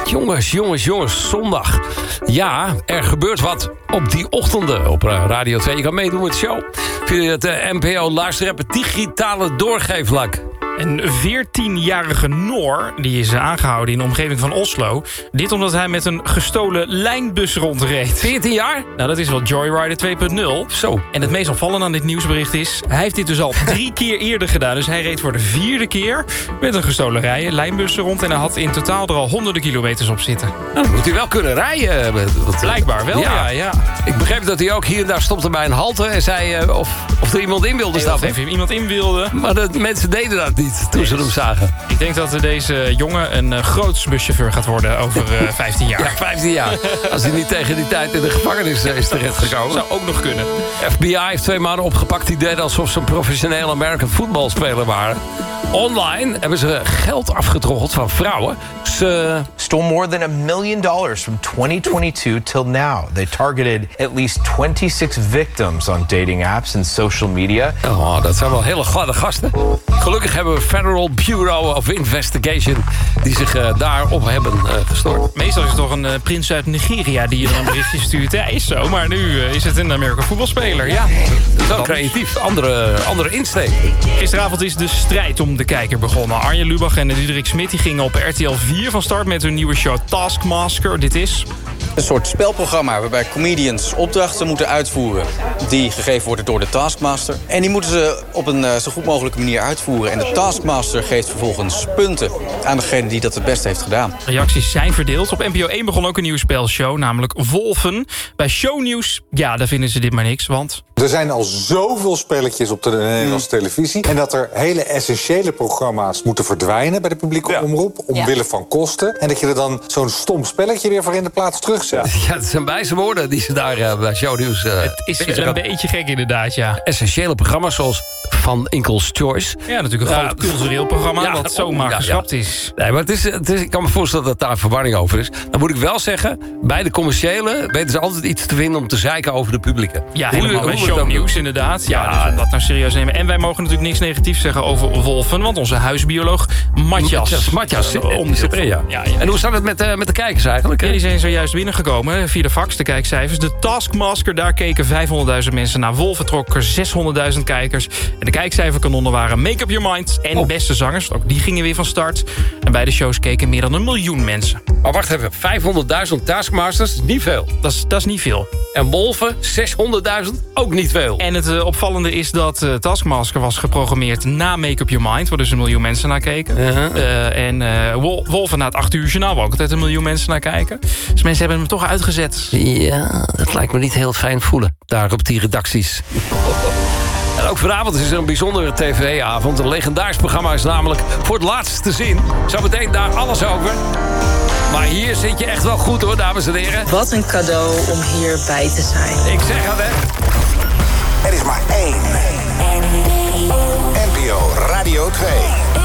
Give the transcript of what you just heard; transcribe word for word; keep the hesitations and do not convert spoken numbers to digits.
Jongens, jongens, jongens, zondag. Ja, er gebeurt wat op die ochtenden op Radio twee. Je kan meedoen met de show via het uh, N P O luisterapp, het digitale doorgeefluik. Een veertienjarige Noor die is aangehouden in de omgeving van Oslo. Dit omdat hij met een gestolen lijnbus rondreed. veertien jaar? Nou, dat is wel Joyrider twee punt nul. Zo. En het meest opvallende aan dit nieuwsbericht is... hij heeft dit dus al drie keer eerder gedaan. Dus hij reed voor de vierde keer met een gestolen rij, lijnbus rond. En hij had in totaal er al honderden kilometers op zitten. Nou, dan moet hij wel kunnen rijden. Want, Blijkbaar wel, ja. ja, ja. Ik begreep dat hij ook hier en daar stopte bij een halte... en zei uh, of, of er iemand in wilde stappen. Of even iemand in wilde. Maar de mensen deden dat niet toen ze hem zagen. Ik denk dat deze jongen een uh, groots buschauffeur gaat worden over uh, vijftien jaar. Ja, vijftien jaar. Als hij niet tegen die tijd in de gevangenis is terechtgekomen. Zou ook nog kunnen. F B I heeft twee mannen opgepakt die deden alsof ze een professionele American voetbalspeler waren. Online hebben ze geld afgetroggeld van vrouwen. Ze stole more than a million dollars from twenty twenty-two till now. They targeted at least twenty-six victims on dating apps and social media. Oh, dat zijn wel hele gladde gasten. Gelukkig hebben we Federal Bureau of Investigation die zich uh, daarop hebben uh, gestort. Meestal is het toch een uh, prins uit Nigeria die je dan een berichtje stuurt. Ja, is zo, maar nu uh, is het een American voetbalspeler. Ja, wel creatief. Andere, andere insteek. Gisteravond is de strijd om de kijker begonnen. Arjen Lubach en Diederik Smit die gingen op R T L vier van start met hun nieuwe show Taskmaster. Dit is een soort spelprogramma waarbij comedians opdrachten moeten uitvoeren. Die gegeven worden door de Taskmaster. En die moeten ze op een uh, zo goed mogelijke manier uitvoeren. En de Taskmaster geeft vervolgens punten aan degene die dat het beste heeft gedaan. Reacties zijn verdeeld. Op N P O één begon ook een nieuwe spelshow, namelijk Wolven. Bij Shownieuws, ja, daar vinden ze dit maar niks, want... Er zijn al zoveel spelletjes op de Nederlandse mm. televisie. En dat er hele essentiële programma's moeten verdwijnen bij de publieke ja. omroep. Omwille ja. van kosten. En dat je er dan zo'n stom spelletje weer voor in de plaats terugzet. Ja, het zijn wijze woorden die ze daar uh, bij Shownieuws... Uh, het is wel een beetje gek inderdaad, ja. Essentiële programma's zoals Van Inkel's Choice. Ja, natuurlijk een uh, groot cultureel programma ja, dat zomaar ja, geschrapt ja. is. Nee, maar het is, het is, ik kan me voorstellen dat daar verwarring over is. Dan moet ik wel zeggen, bij de commerciële weten ze altijd iets te vinden om te zeiken over de publieke. Ja, hoe, helemaal bij Shownieuws inderdaad. Ja, ja, dus om dat nou serieus nemen. En wij mogen natuurlijk niks negatiefs zeggen over Wolven, want onze huisbioloog Matthias. Matthias, uh, om ja, ja, ja. En hoe staat het met, uh, met de kijkers eigenlijk? Ja, die zijn zojuist binnengekomen via de fax, de kijkcijfers. De Taskmaster, daar keken vijfhonderdduizend mensen naar. Wolven trok er zeshonderdduizend kijkers. En de kijkcijferkanonnen waren Make Up Your Mind en oh. Beste Zangers. Ook die gingen weer van start. En beide shows keken meer dan een miljoen mensen. Maar wacht even, vijfhonderdduizend Taskmasters is niet veel. Dat is, dat is niet veel. En Wolven, zeshonderdduizend, ook niet veel. En het uh, opvallende is dat uh, Taskmaster was geprogrammeerd na Make Up Your Mind, waar dus een miljoen mensen naar keken. Uh-huh. Uh, en uh, Wol- Wolven na het acht uur journaal, waar ook altijd een miljoen mensen naar kijken. Dus mensen hebben hem toch uitgezet. Ja, dat lijkt me niet heel fijn voelen, daar op die redacties. En ook vanavond is er een bijzondere tv-avond. Een legendarisch programma is namelijk voor het laatst te zien. Zometeen daar alles over. Maar hier zit je echt wel goed hoor, dames en heren. Wat een cadeau om hierbij te zijn. Ik zeg het, hè. Er is maar één. N P O Radio twee.